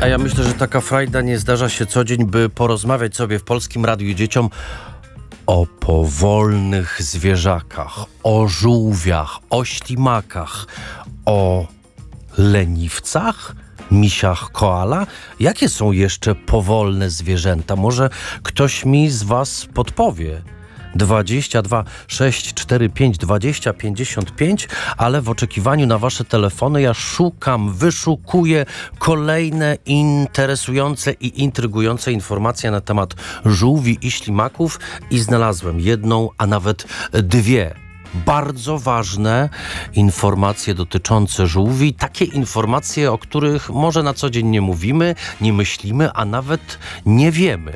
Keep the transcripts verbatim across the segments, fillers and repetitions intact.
A ja myślę, że taka frajda nie zdarza się co dzień, by porozmawiać sobie w Polskim Radiu dzieciom o powolnych zwierzakach, o żółwiach, o ślimakach, o leniwcach, misiach koala. Jakie są jeszcze powolne zwierzęta? Może ktoś mi z was podpowie. dwadzieścia dwa sześć cztery pięć dwadzieścia pięćdziesiąt pięć, ale w oczekiwaniu na wasze telefony ja szukam, wyszukuję kolejne interesujące i intrygujące informacje na temat żółwi i ślimaków i znalazłem jedną, a nawet dwie bardzo ważne informacje dotyczące żółwi. Takie informacje, o których może na co dzień nie mówimy, nie myślimy, a nawet nie wiemy.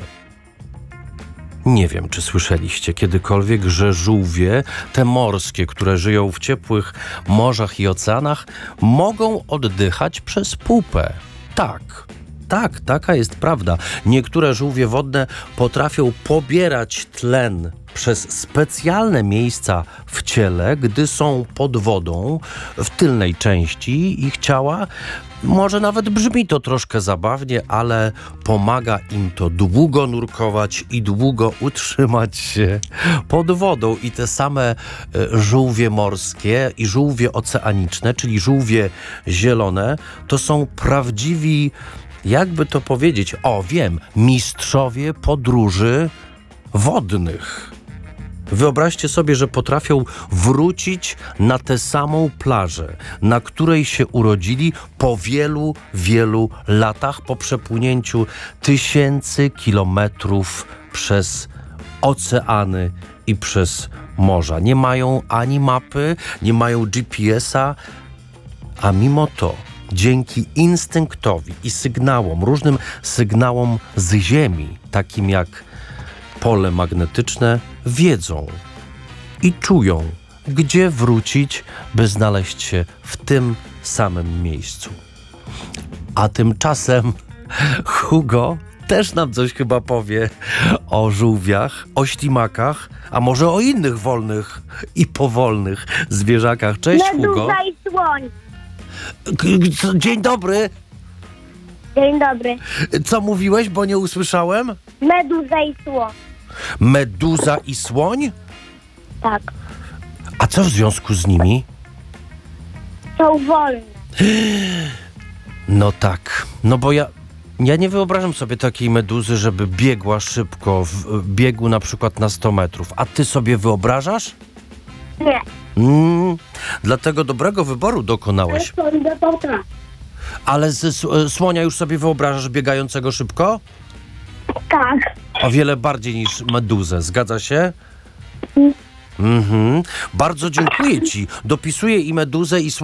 Nie wiem, czy słyszeliście kiedykolwiek, że żółwie, te morskie, które żyją w ciepłych morzach i oceanach, mogą oddychać przez pupę. Tak, tak, taka jest prawda. Niektóre żółwie wodne potrafią pobierać tlen przez specjalne miejsca w ciele, gdy są pod wodą, w tylnej części ich ciała. Może nawet brzmi to troszkę zabawnie, ale pomaga im to długo nurkować i długo utrzymać się pod wodą. I te same żółwie morskie i żółwie oceaniczne, czyli żółwie zielone, to są prawdziwi, jakby to powiedzieć, o wiem, mistrzowie podróży wodnych. Wyobraźcie sobie, że potrafią wrócić na tę samą plażę, na której się urodzili po wielu, wielu latach, po przepłynięciu tysięcy kilometrów przez oceany i przez morza. Nie mają ani mapy, nie mają G P S a, a mimo to dzięki instynktowi i sygnałom, różnym sygnałom z ziemi, takim jak pole magnetyczne, wiedzą i czują, gdzie wrócić, by znaleźć się w tym samym miejscu. A tymczasem Hugo też nam coś chyba powie o żółwiach, o ślimakach, a może o innych wolnych i powolnych zwierzakach. Cześć, Hugo. Meduza i słoń. Dzień dobry. Dzień dobry. Co mówiłeś, bo nie usłyszałem? Meduza i słoń. Meduza i słoń? Tak. A co w związku z nimi? Są wolne. No tak, no bo ja, ja nie wyobrażam sobie takiej meduzy, żeby biegła szybko, w biegu na przykład na sto metrów. A ty sobie wyobrażasz? Nie. Mm, dlatego dobrego wyboru dokonałeś. Ale ze s- słonia już sobie wyobrażasz biegającego szybko? Tak. O wiele bardziej niż meduzę, zgadza się? Mhm. Bardzo dziękuję ci. Dopisuję i meduzę i słonia.